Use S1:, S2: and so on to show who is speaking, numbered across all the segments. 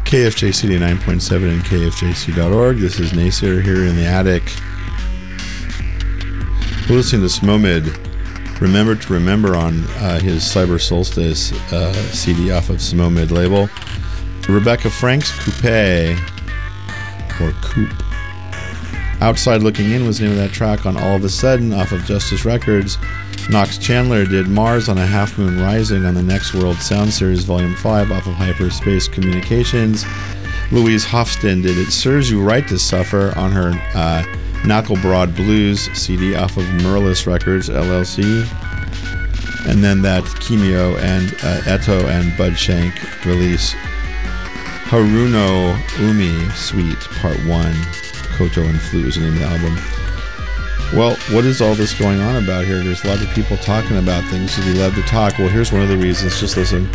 S1: KFJC 89.7 and KFJC.org. This is Naysir here in the attic. We're listening to Smomid, Remember to Remember, on his Cyber Solstice CD off of Smomid label. Rebecca Frank's Coupe, or Coupe. Outside Looking In was the name of that track on All of a Sudden off of Justice Records. Knox Chandler did Mars on a Half Moon Rising on the Next World Sound Series Volume 5 off of Hyperspace Communications. Louise Hofsten did It Serves You Right to Suffer on her Knucklebroad Blues CD off of Merlis Records, LLC. And then that Kimio and Eto and Bud Shank release Haruno Umi Suite Part 1. Koto and Flute was the name of the album. Well, what is all this going on about here? There's a lot of people talking about things because we love to talk. Well, here's one of the reasons. Just listen.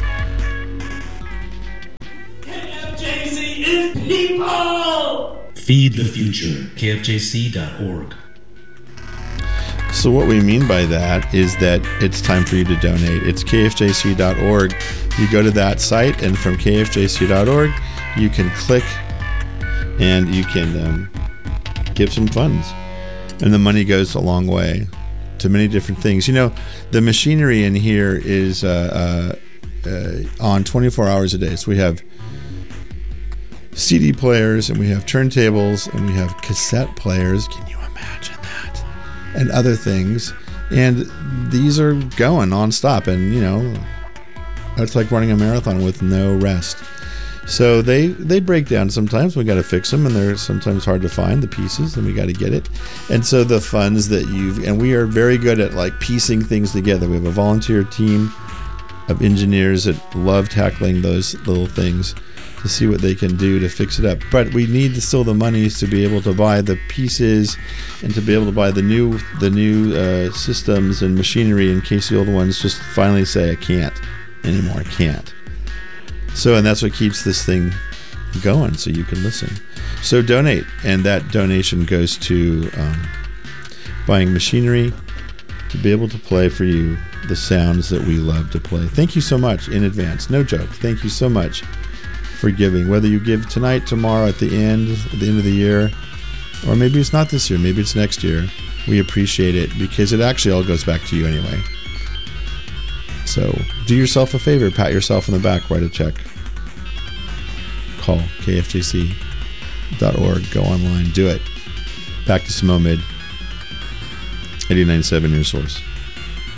S2: KFJC is people!
S3: Feed the future. KFJC.org.
S1: So what we mean by that is that it's time for you to donate. It's KFJC.org. You go to that site, and from KFJC.org, you can click and you can give some funds. And the money goes a long way to many different things. You know, the machinery in here is on 24 hours a day. So we have CD players, and we have turntables, and we have cassette players. Can you imagine that? And other things. And these are going nonstop. And, you know, it's like running a marathon with no rest. So they break down sometimes. We got to fix them, and they're sometimes hard to find, the pieces, and we got to get it. And so the funds that and we are very good at like piecing things together. We have a volunteer team of engineers that love tackling those little things to see what they can do to fix it up. But we need still the monies to be able to buy the pieces and to be able to buy the new systems and machinery in case the old ones just finally say, I can't anymore, I can't. So, and that's what keeps this thing going, so you can listen. So donate, and that donation goes to buying machinery to be able to play for you the sounds that we love to play. Thank you so much in advance. No joke. Thank you so much for giving. Whether you give tonight, tomorrow, at the end of the year, or maybe it's not this year, maybe it's next year. We appreciate it because it actually all goes back to you anyway. So do yourself a favor, pat yourself on the back, write a check, call KFJC.org, go online, do it. Back to Smomid, 89.7, your source.